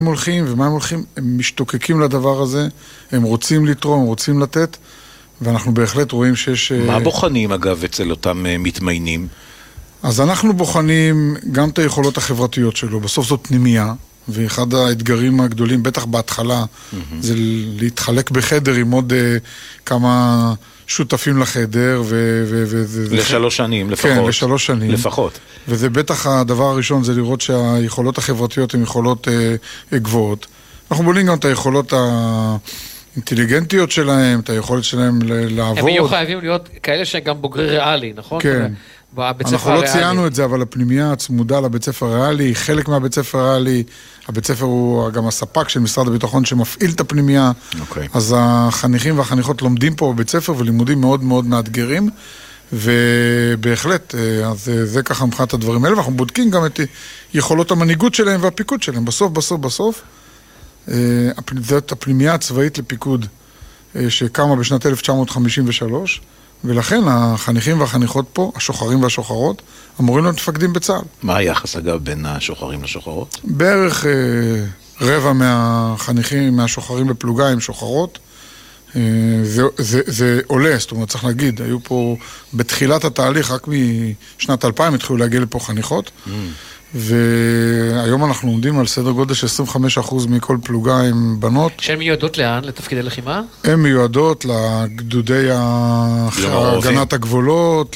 הם הולכים ומה הם הולכים, הם משתוקקים לדבר הזה, הם רוצים לתרום, הם רוצים לתת, ואנחנו בהחלט רואים שיש... מה בוחנים אגב אצל אותם מתמיינים? אז אנחנו בוחנים גם את היכולות החברתיות שלו, בסוף זאת פנימייה, ואחד האתגרים הגדולים, בטח בהתחלה, זה להתחלק בחדר עם עוד כמה שותפים לחדר. לשלוש שנים לפחות. כן, לשלוש שנים. לפחות. וזה בטח הדבר הראשון, זה לראות שהיכולות החברתיות הן יכולות גבוהות. אנחנו בונים גם את היכולות האינטליגנטיות שלהם, את היכולת שלהם לעבוד. הם יהיו חייבים להיות כאלה שהם גם בוגרי ריאלי, נכון? כן. אנחנו לא ציינו את זה, אבל הפנימייה הצמודה לבית ספר ריאלי, היא חלק מהבית ספר ריאלי, הבית ספר הוא גם הספק של משרד הביטחון שמפעיל את הפנימייה, אז החניכים והחניכות לומדים פה בבית ספר ולימודים מאוד מאוד מאתגרים, ובהחלט, אז זה ככה מבחינת הדברים האלה, ואנחנו בודקים גם את יכולות המנהיגות שלהם והפיקוד שלהם, בסוף, זאת הפנימייה הצבאית לפיקוד שקמה בשנת 1953, ולכן החניכים והחניכות פה, השוחרים והשוחרות, אמורים להיות מפקדים בצה"ל. מה היחס אגב בין השוחרים לשוחרות? בערך רבע מהחניכים, מהשוחרים בפלוגה הם שוחרות. זה עולה, זאת אומרת, צריך להגיד, היו פה בתחילת התהליך, רק משנת 2000 התחילו להגיע לפה חניכות, והיום אנחנו עומדים על סדר גודל של 25% מכל פלוגה עם בנות. שהן מיועדות לאן? לתפקידי לחימה? הן מיועדות לגדודי הגנת הגבולות,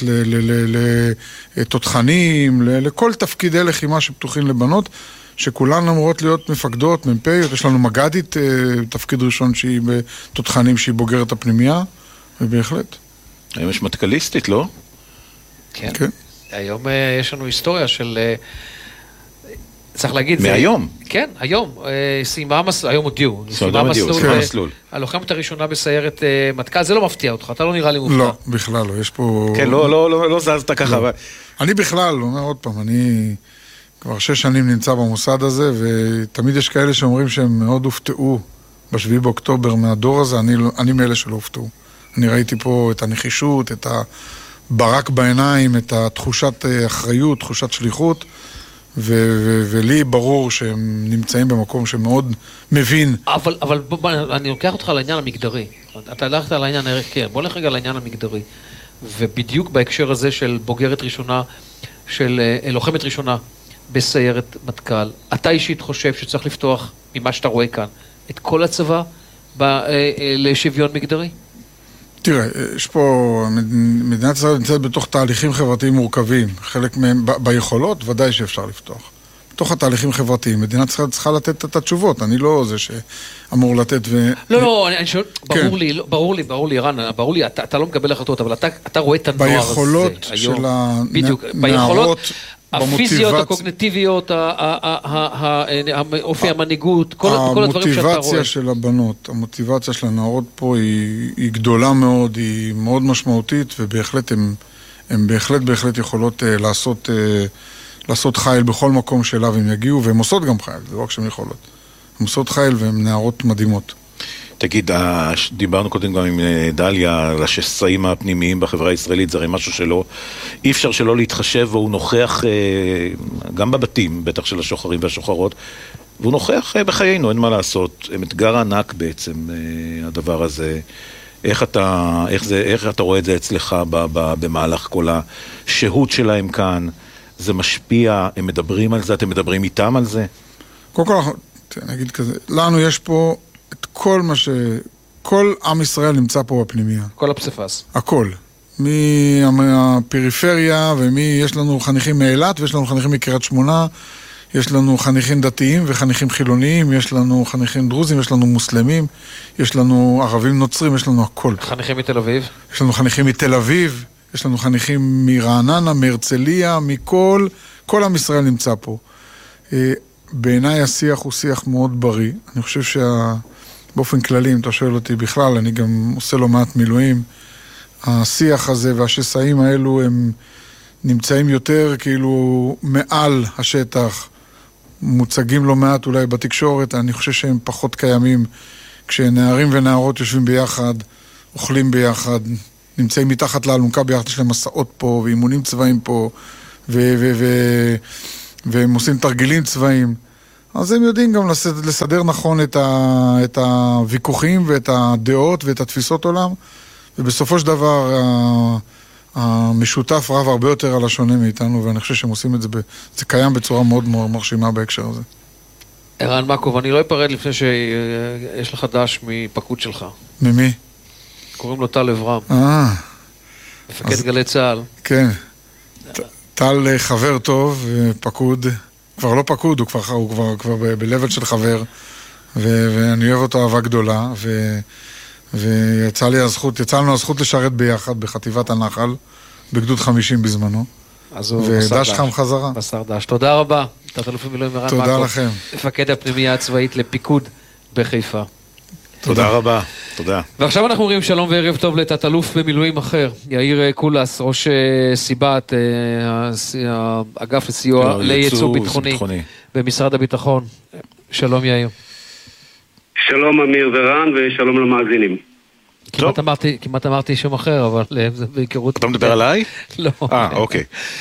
לתותחנים, לכל תפקידי לחימה שפתוחים לבנות, שכולן אמורות להיות מפקדות, מ"פיות. יש לנו מג"דית, תפקיד ראשון שהיא בתותחנים, שהיא בוגרת הפנימייה, ובהחלט. היום יש מטכ"ליסטית, לא? כן. היום יש לנו היסטוריה של... צריך להגיד... מהיום? כן, היום. היום הודיעו. סיימה מסלול. הלוחמת הראשונה בסיירת מטכ"ל, זה לא מפתיע אותך, אתה לא נראה לי מופתע. לא, בכלל לא, יש פה... כן, לא זזת ככה. אני בכלל, אומר עוד פעם, אני כבר 6 שנים נמצא במוסד הזה, ותמיד יש כאלה שאומרים שהם מאוד הופתעו ב7 באוקטובר מהדור הזה, אני מאלה שלא הופתעו. אני ראיתי פה את הנחישות, את ברק בעיניים, את התחושת אחריות, תחושת שליחות, ולי ברור שהם נמצאים במקום שמאוד מבין. אבל אני לוקח אותך לעניין המגדרי. אתה הלכת על העניין הערכי, בוא נלך רגע לעניין המגדרי. ובדיוק בהקשר הזה של בוגרת ראשונה, של לוחמת ראשונה בסיירת מטכ"ל, אתה אישית חושב שצריך לפתוח ממה שאתה רואה כאן את כל הצבא לשוויון מגדרי? תראה, יש פה, מדינת ישראל נמצאת בתוך תהליכים חברתיים מורכבים, חלק מהם ביכולות, ודאי שאפשר לפתוח. בתוך התהליכים חברתיים, מדינת ישראל צריכה לתת את התשובות, אני לא זה שאמור לתת לא, אני שואל, ברור לי, רן, ברור לי, אתה לא מקבל החלטות, אבל אתה רואה את הנוער הזה. ביכולות של הנערות, הפיזיות, הקוגניטיביות, האופי המנהיגות, כל הדברים שאתה רואה. המוטיבציה של הבנות, המוטיבציה של הנערות פה היא גדולה מאוד, היא מאוד משמעותית, ובהחלט הן בהחלט יכולות לעשות חייל בכל מקום שאליו הם יגיעו, והן עושות גם חייל, זה לא רק שהן יכולות. הן עושות חייל והן נערות מדהימות. תגיד, דיברנו קודם גם עם דליה על השסעים הפנימיים בחברה הישראלית, זה הרי משהו שלא, אי אפשר שלא להתחשב, והוא נוכח גם בבתים, בטח של השוחרים והשוחרות, והוא נוכח בחיינו, אין מה לעשות, הם אתגר ענק בעצם, הדבר הזה. איך אתה רואה את זה אצלך במהלך כל השהות שלהם כאן? זה משפיע, הם מדברים על זה, אתם מדברים איתם על זה? קודם כל, נגיד כזה, לנו יש פה את כל עם ישראל נמצא פה בפנימיה. כל הפסיפס. הכל. מהפריפריה, יש לנו חניכים מאילת, ויש לנו חניכים מקריית שמונה, יש לנו חניכים דתיים וחניכים חילוניים, יש לנו חניכים דרוזים, יש לנו מוסלמים, יש לנו ערבים נוצרים, יש לנו הכל. חניכים מתל אביב? יש לנו חניכים מתל אביב, יש לנו חניכים מרעננה, מהרצליה, כל עם ישראל נמצא פה. בעיניי השיח הוא שיח מאוד בריא. אני חושב באופן כללי, אם אתה שואל אותי בכלל, אני גם עושה לו מעט מילואים. השיח הזה והשסעים האלו הם נמצאים יותר כאילו מעל השטח, מוצגים לא מעט אולי בתקשורת, אני חושב שהם פחות קיימים כשנערים ונערות יושבים ביחד, אוכלים ביחד, נמצאים מתחת לאלונקה ביחד, יש להם מסעות פה ואימונים צבאיים פה, והם עושים תרגילים צבאיים. אז הם יודעים גם לסדר נכון את הוויכוחים ואת הדעות ואת התפיסות עולם, ובסופו של דבר המשותף רב הרבה יותר על השונה מאיתנו, ואני חושב שהם עושים את זה, זה קיים בצורה מאוד מאוד מרשימה בהקשר הזה. ערן מקוב, אני לא אפרד לפני שיש לך דש מפקוד שלך. ממי? קוראים לו טל אברהם. מפקד גלי צה"ל. כן. טל חבר טוב, פקוד, כבר לא פקוד, הוא כבר בלבל של חבר, ואני אוהב אותו אהבה גדולה, יצאנו הזכות לשרת ביחד בחטיבת הנחל, בגדוד 50 בזמנו. ודש חם חזרה. בשר דש. תודה רבה. תת-אלוף במילואים ערן מקוב. תודה לכם. מפקד הפנימייה הצבאית לפיקוד בחיפה. תודה רבה. תודה. ועכשיו אנחנו אומרים שלום וערב טוב לתת-אלוף במילואים אחר, יאיר קולס, ראש סיבת, האגף לסיוע לייצוא ביטחוני במשרד הביטחון. שלום יאיר. שלום אמיר ורן ושלום למאזינים. כמעט אמרתי שם אחר, אבל זה בהיכרות. אתה מדבר עליי? לא. אוקיי.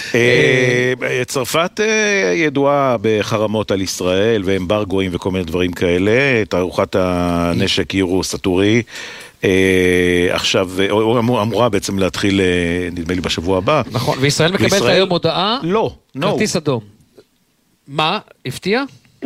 צרפת ידועה בחרמות על ישראל ואמברגואים וכל מיני דברים כאלה, תערוכת הנשק יורו סטורי, עכשיו אמורה בעצם להתחיל, נדמה לי בשבוע הבא. נכון, וישראל מקבלת היום הודעה? לא. כרטיס אדום. מה? הפתיע?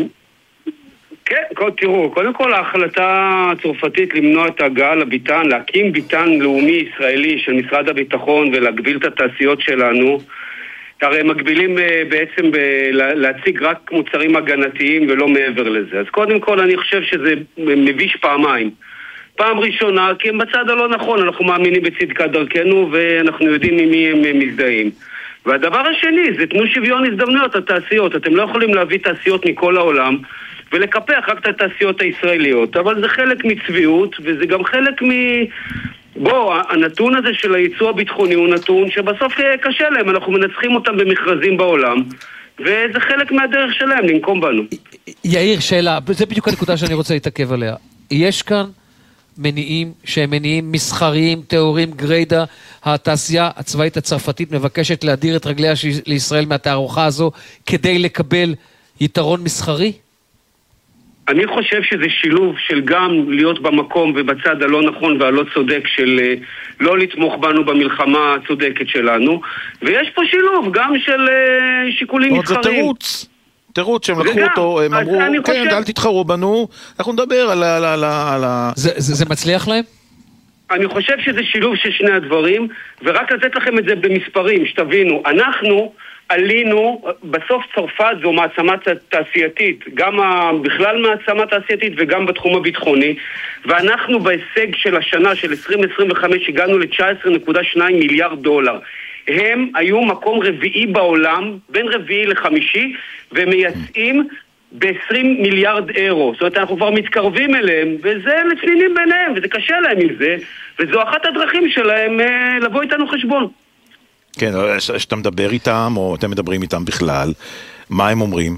כן, תראו, קודם כל ההחלטה הצרפתית למנוע את ההגעה לביטן, להקים ביטן לאומי ישראלי של משרד הביטחון ולהגביל את התעשיות שלנו, הרי מגבילים בעצם להציג רק מוצרים הגנתיים ולא מעבר לזה. אז קודם כל אני חושב שזה מביש פעמיים. פעם ראשונה, כי הם בצד הלא נכון, אנחנו מאמינים בצדקת דרכנו ואנחנו יודעים ממי הם מזדהים. והדבר השני, זה תנו שוויון הזדמנויות לתעשיות. אתם לא יכולים להביא תעשיות מכל העולם ולקפח רק את התעשיות הישראליות, אבל זה חלק מצביעות, וזה גם חלק הנתון הזה של הייצוא הביטחוני הוא נתון שבסוף קשה להם, אנחנו מנצחים אותם במכרזים בעולם, וזה חלק מהדרך שלהם לנקום בנו. יאיר, שאלה, זה בדיוק הנקודה שאני רוצה להתעכב עליה. יש כאן מניעים שהם מניעים מסחריים, תיאורים, גריידה, התעשייה הצבאית הצרפתית מבקשת להדיר את רגליה לישראל מהתערוכה הזו כדי לקבל יתרון מסחרי? אני חושב שזה שילוב של גם להיות במקום ובצד הלא נכון והלא צודק של לא לתמוך בנו במלחמה הצודקת שלנו, ויש פה שילוב גם של שיקולים מסחריים. זה תירוץ שהם לקחו אותו, הם אמרו, כן, אל תתחרו בנו, אנחנו נדבר על זה מצליח להם? אני חושב שזה שילוב של שני הדברים, ורק לתת לכם את זה במספרים, שתבינו, אנחנו עלינו, בסוף צרפת זו מעצמה תעשייתית, גם בכלל מעצמה תעשייתית וגם בתחום הביטחוני, ואנחנו בהישג של השנה של 2025 הגענו ל-19.2 מיליארד דולר. הם היו מקום רביעי בעולם, בין רביעי לחמישי, ומייצאים ב-20 מיליארד אירו. זאת אומרת, אנחנו כבר מתקרבים אליהם, וזה לצנינים ביניהם, וזה קשה להם עם זה, וזו אחת הדרכים שלהם לבוא איתנו חשבון. כן, שאתה מדבר איתם, או אתם מדברים איתם בכלל, מה הם אומרים?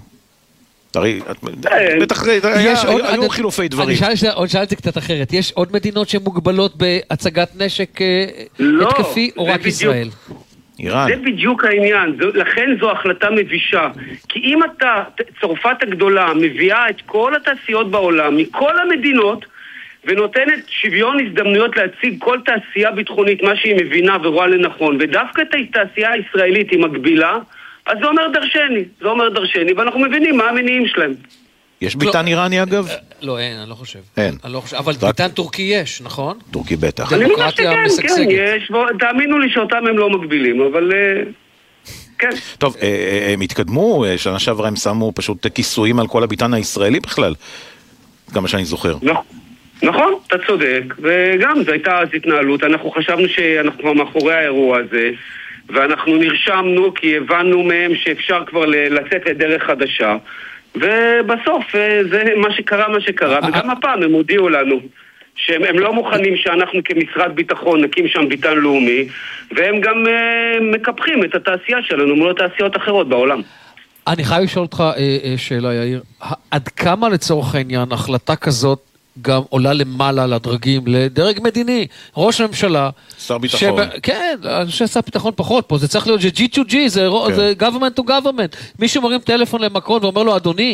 בטח היו חילופי דברים. אני שאלתי קצת אחרת, יש עוד מדינות שמוגבלות בהצגת נשק התקפי, או רק ישראל? איראן. זה בדיוק העניין, לכן זו החלטה מבישה. כי אם צרפת הגדולה מביאה את כל התעשיות בעולם, מכל המדינות, ונותנת שוויון הזדמנויות להציג כל תעשייה ביטחונית, מה שהיא מבינה ורואה לנכון, ודווקא את התעשייה הישראלית היא מגבילה, אז זה אומר דרשני, ואנחנו מבינים מה המניעים שלהם. יש ביטן איראני אגב? לא, אין, אני לא חושב. אין. אבל ביטן טורקי יש, נכון? טורקי בטח. אני מניח שכן, יש, תאמינו לי שאותם הם לא מגבילים, אבל כן. טוב, הם התקדמו, שנה שעברה הם שמו פשוט כיסויים על כל הביטן הישראלי בכלל, כמה שאני זוכר. נכון, אתה צודק, וגם זו הייתה אז התנהלות, אנחנו חשבנו שאנחנו כבר מאחורי האירוע הזה, ואנחנו נרשמנו כי הבנו מהם שאפשר כבר לצאת לדרך חדשה, ובסוף זה מה שקרה, וגם הפעם הם הודיעו לנו שהם לא מוכנים שאנחנו כמשרד ביטחון נקים שם ביטן לאומי, והם גם מקפחים את התעשייה שלנו מול תעשיות אחרות בעולם. אני חייב לשאול אותך שאלה, יאיר, עד כמה לצורך העניין החלטה כזאת גם עולה למעלה לדרגים, לדרג מדיני, ראש הממשלה. שר ביטחון. כן, אני חושב ששר ביטחון פחות פה, זה צריך להיות G2G, זה government to government. מישהו מרים טלפון למקרון ואומר לו, אדוני,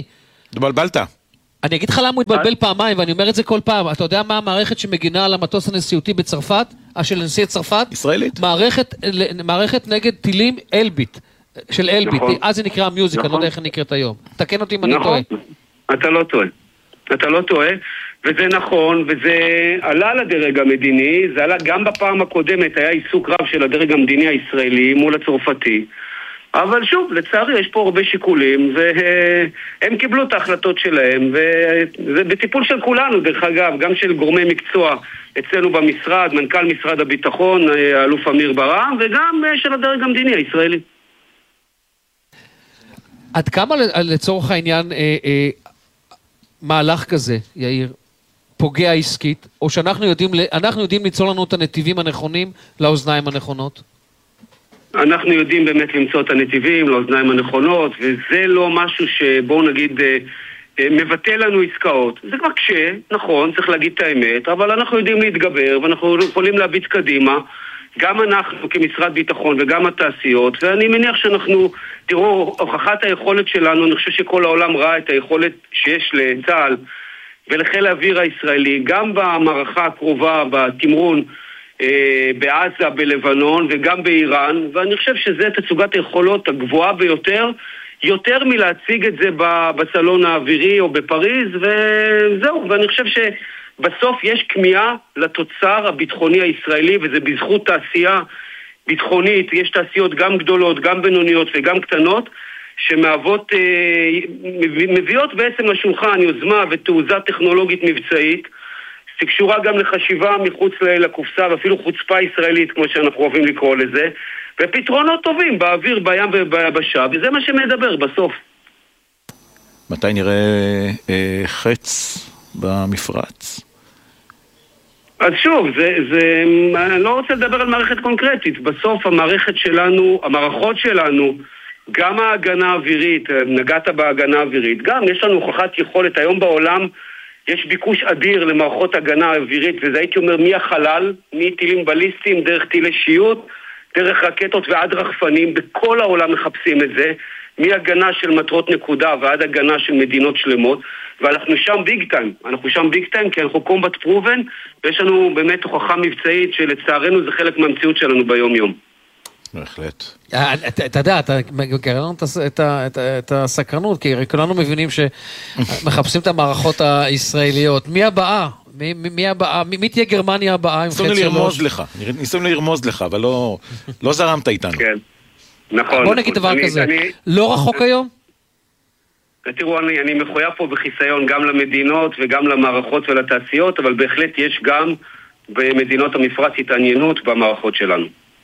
התבלבלת. אני אגיד לך למה הוא התבלבל פעמיים, ואני אומר את זה כל פעם. אתה יודע מה המערכת שמגינה על המטוס הנשיאותי בצרפת, של נשיא צרפת? ישראלית. מערכת נגד טילים אלביט, של אלביט. אז זה נקרא מיוזיק, אני לא יודע איך היא נקראת היום. תקן אותי אם אני טועה. אתה לא טועה, וזה נכון, וזה עלה לדרג המדיני, זה עלה גם בפעם הקודמת, היה עיסוק רב של הדרג המדיני הישראלי מול הצרפתי. אבל שוב, לצערי יש פה הרבה שיקולים, והם קיבלו את ההחלטות שלהם, וזה בטיפול של כולנו, דרך אגב, גם של גורמי מקצוע אצלנו במשרד, מנכ"ל משרד הביטחון, האלוף אמיר ברם, וגם של הדרג המדיני הישראלי. עד כמה לצורך העניין מהלך כזה, יאיר, פוגע עסקית, או שאנחנו יודעים ליצור לנו את הנתיבים הנכונים לאוזניים הנכונות? אנחנו יודעים באמת למצוא את הנתיבים לאוזניים הנכונות, וזה לא משהו שבואו נגיד מבטא לנו עסקאות. זה כבר קשה, נכון, צריך להגיד את האמת, אבל אנחנו יודעים להתגבר, ואנחנו יכולים להביט קדימה, גם אנחנו כמשרד ביטחון וגם התעשיות, ואני מניח שאנחנו, תראו, הוכחת היכולת שלנו, אני חושב שכל העולם ראה את היכולת שיש לצה"ל ולחיל האוויר הישראלי, גם במערכה הקרובה, בתמרון, בעזה, בלבנון וגם באיראן, ואני חושב שזה תצוגת היכולות הגבוהה ביותר, יותר מלהציג את זה בסלון האווירי או בפריז, וזהו, ואני חושב שבסוף יש כמיהה לתוצר הביטחוני הישראלי, וזה בזכות תעשייה ביטחונית, יש תעשיות גם גדולות, גם בינוניות וגם קטנות, שמהוות, מביאות בעצם לשולחן יוזמה ותעוזה טכנולוגית מבצעית, שקשורה גם לחשיבה מחוץ לקופסה, ואפילו חוצפה ישראלית, כמו שאנחנו אוהבים לקרוא לזה, ופתרונות טובים באוויר, בים וביבשה, וזה מה שמדבר בסוף. מתי נראה חץ במפרץ? אז שוב, אני לא רוצה לדבר על מערכת קונקרטית. בסוף המערכת שלנו, המערכות שלנו, גם ההגנה האווירית, נגעת בהגנה האווירית, גם יש לנו הוכחת יכולת. היום בעולם יש ביקוש אדיר למערכות הגנה אווירית, וזה הייתי אומר מהחלל, מטילים בליסטיים, דרך טילי שיוט, דרך רקטות ועד רחפנים, בכל העולם מחפשים את זה, מהגנה של מטרות נקודה ועד הגנה של מדינות שלמות, ואנחנו שם ביג טיים, כי אנחנו קומבט פרובן, ויש לנו באמת הוכחה מבצעית שלצערנו זה חלק מהמציאות שלנו ביום יום. בהחלט. אתה יודע, אתה מגרר את הסקרנות, כי כולנו מבינים שמחפשים את המערכות הישראליות. מי הבאה? מי תהיה גרמניה הבאה? ניסינו לרמוז לך, אבל לא זרמת איתנו. כן, נכון. בוא נגיד דבר כזה, לא רחוק היום? תראו, אני מחויב פה בחיסיון גם למדינות וגם למערכות ולתעשיות, אבל בהחלט יש גם במדינות המפרץ התעניינות במערכות שלנו.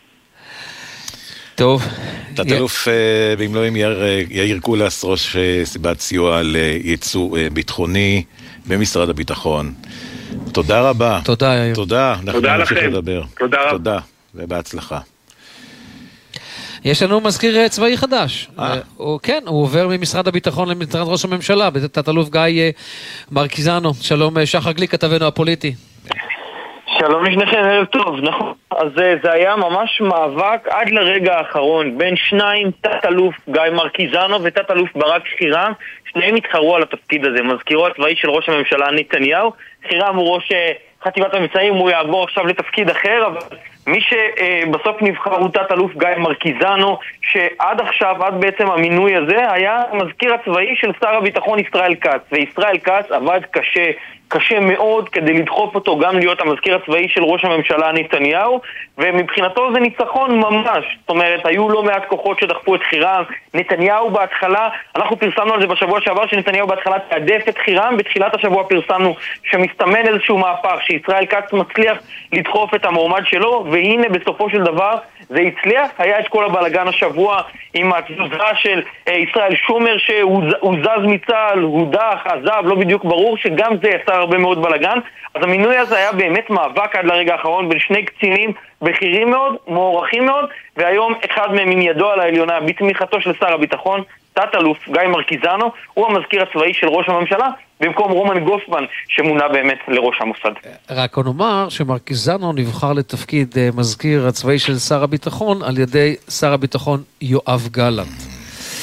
טוב. תת-אלוף במילואים יאיר קולס, ראש סיבת סיוע לייצוא ביטחוני במשרד הביטחון. תודה רבה. תודה, יאיר. תודה. תודה לכם. תודה, ובהצלחה. יש לנו מזכיר צבאי חדש. כן, הוא עובר ממשרד הביטחון למשרד ראש הממשלה, תת-אלוף גיא מרקיזנו. שלום, שחר גליק, כתבנו הפוליטי. שלום לשניכם, ערב טוב, נכון. אז זה היה ממש מאבק עד לרגע האחרון בין שניים, תת-אלוף גיא מרקיזנו ותת-אלוף ברק חירם. שניהם התחרו על התפקיד הזה, מזכירו הצבאי של ראש הממשלה נתניהו. חירם הוא ראש חטיבת המבצעים, הוא יעבור עכשיו לתפקיד אחר, אבל מי שבסוף נבחר הוא תת-אלוף גיא מרקיזנו, שעד עכשיו, עד בעצם המינוי הזה, היה מזכיר הצבאי של שר הביטחון ישראל כץ, וישראל כץ עבד קשה מאוד כדי לדחוף אותו גם להיות המזכיר הצבאי של ראש הממשלה נתניהו, ומבחינתו זה ניצחון ממש. זאת אומרת, היו לא מעט כוחות שדחפו את חירם. נתניהו בהתחלה, אנחנו פרסמנו על זה בשבוע שעבר, שנתניהו בהתחלה תעדף את חירם. בתחילת השבוע פרסמנו שמסתמן איזשהו מהפך, שישראל כץ מצליח לדחוף את המועמד שלו, והנה בסופו של דבר זה הצליח. היה את כל הבלגן השבוע עם התזוזה של ישראל שומר שהוא זז מצה"ל, הודח, עזב, לא בדיוק ברור, שגם זה יצר הרבה מאוד בלגן. אז המינוי הזה היה באמת מאבק עד לרגע האחרון בין שני קצינים בכירים מאוד, מוערכים מאוד, והיום אחד מהם עם ידו על העליונה בתמיכתו של שר הביטחון, תת-אלוף גיא מרקיזנו, הוא המזכיר הצבאי של ראש הממשלה, במקום רומן גופמן שמונה באמת לראש המוסד. רק נאמר שמרקיזנו נבחר לתפקיד מזכיר הצבאי של שר הביטחון על ידי שר הביטחון יואב גלנט.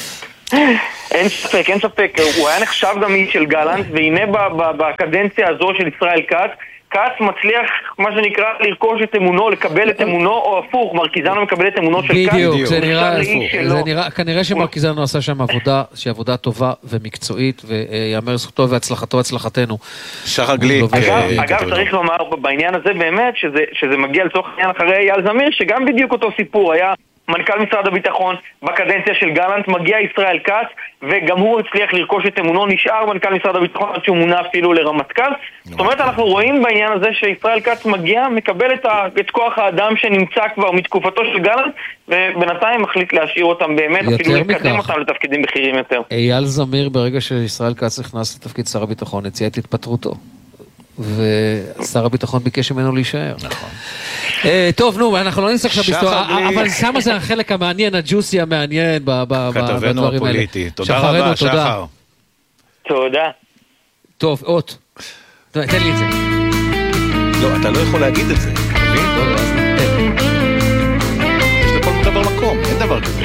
אין ספק, אין ספק. הוא היה נחשב גם איש של גלנט, והנה בקדנציה הזו של ישראל כץ, כץ מצליח, מה שנקרא, לרכוש את אמונו, לקבל את אמונו, או הפוך, מרקיזנו מקבל את אמונו של כץ. בדיוק, זה נראה, כנראה שמרקיזנו עשה שם עבודה, שהיא עבודה טובה ומקצועית, ויאמר זכותו והצלחתו, הצלחתנו. שחר גליק. אגב, צריך לומר בעניין הזה באמת, שזה מגיע לצורך העניין אחרי אייל זמיר, שגם בדיוק אותו סיפור, היה מנכ"ל משרד הביטחון בקדנציה של גלנט, מגיע ישראל כץ, וגם הוא הצליח לרכוש את אמונו, נשאר מנכ"ל משרד הביטחון עד שהוא מונה אפילו לרמטכ"ל. זאת אומרת, אנחנו רואים בעניין הזה שישראל כץ מגיע, מקבל את כוח האדם שנמצא כבר מתקופתו של גלנט, ובינתיים מחליט להשאיר אותם באמת, אפילו לקדם אותם לתפקידים בכירים יותר. אייל זמיר, ברגע שישראל כץ נכנס לתפקיד שר הביטחון, הציע את התפטרותו. ושר הביטחון ביקש ממנו להישאר. נכון. טוב, נו, אנחנו לא נצטרך עכשיו בהיסטוריה, אבל שמה זה החלק המעניין, הג'וסי המעניין כתבנו הפוליטי. תודה רבה, שחר. תודה. טוב, אות. תן לי את זה. לא, אתה לא יכול להגיד את זה. יש לכל דבר מקום, אין דבר כזה.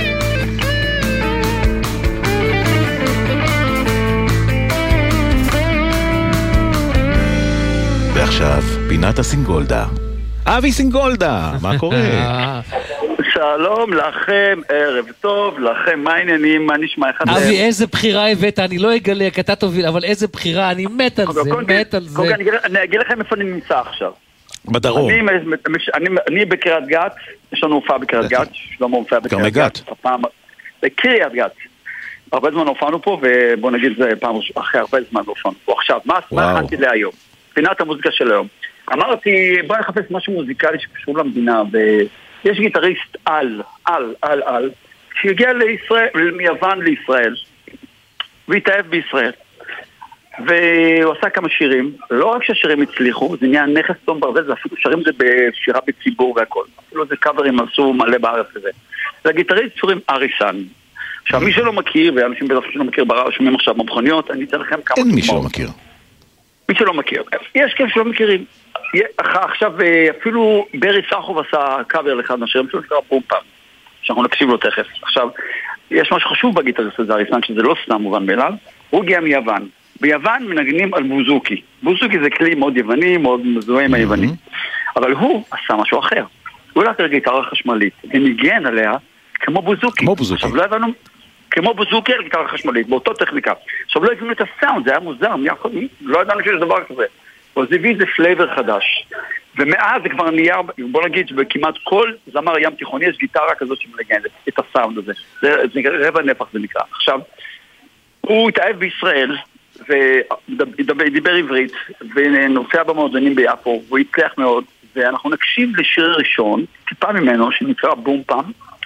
ועכשיו, פינת הסינגולדה. אבי סינגולדה, מה קורה? שלום לכם, ערב טוב, לכם, מה העניינים, מה נשמע אחד? אבי, איזה בחירה הבאת, אני לא אגלה, כי אתה תוביל, אבל איזה בחירה, אני מת על זה, מת על זה. אני אגיד לכם איפה אני נמצא עכשיו. בדרום. אני בקריית גת, יש לנו הופעה בקריית גת, שלמה הופעה בקריית גת. בקריית גת. הרבה זמן הופענו פה, ובוא נגיד זה פעם אחרי הרבה זמן הופענו פה. עכשיו, מה הכנתי להיום? פינת המוזיקה של היום. אמרתי, בוא נחפש משהו מוזיקלי שקשור למדינה, ויש גיטריסט על, שהגיע מיוון לישראל, והתאהב בישראל. והוא עשה כמה שירים, לא רק שהשירים הצליחו, זה נהיה נכס תום ברזל, אפילו שרים זה בשירה בציבור והכל. אפילו זה קאברים עשו מלא בארץ הזה. והגיטריסט שורים אריסן. עכשיו, מי שלא מכיר, ואנשים בטח שלא מכיר ברעש, שומעים עכשיו במכוניות, אני אתן לכם כמה... אין מי שלא מכיר. מי שלא מכיר. יש כאלה שלא מכירים. עכשיו, אפילו ברי סחוב עשה קאבר לאחד מהשירים שלו, שקרא בום פעם, שאנחנו נקשיב לו תכף. עכשיו, יש משהו חשוב בגיטריסט הזה, אריסן, שזה לא סתם מובן מאליו, הוא הגיע מיוון. ביוון מנגנים על בוזוקי. בוזוקי זה כלי מאוד יווני, מאוד מזוהה עם היווני. אבל הוא עשה משהו אחר. הוא לקח גיטרה חשמלית, וניגן עליה כמו בוזוקי. כמו בוזוקי. עכשיו, לא הבנו... כמו בוזוקי על גיטרה חשמלית, באותו טכניקה. עכשיו לא הבינו את הסאונד, זה היה מוזר, לא ידענו שיש דבר כזה. אז הביא איזה פלייבר חדש. ומאז זה כבר נהיה, בוא נגיד שבכמעט כל זמר ים תיכוני יש גיטרה כזאת שמנגנת את הסאונד הזה. זה רבע נפח זה נקרא. עכשיו, הוא התאהב בישראל, ודיבר עברית, ונוסע במועדונים ביפו, והוא הצליח מאוד, ואנחנו נקשיב לשיר ראשון, טיפה ממנו, שנקרא בום פעם,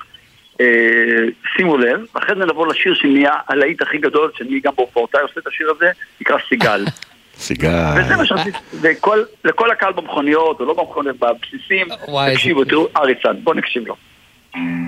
שימו לב, אחרי זה נבוא לשיר שנהיה הלהיט הכי גדול, שאני גם בהופעותיי עושה את השיר הזה, נקרא סיגל. סיגל. וזה מה שעשיתי, לכל הקהל במכוניות, או לא במכוניות, בבסיסים, תקשיבו, תראו, אריסן, בואו נקשיב לו.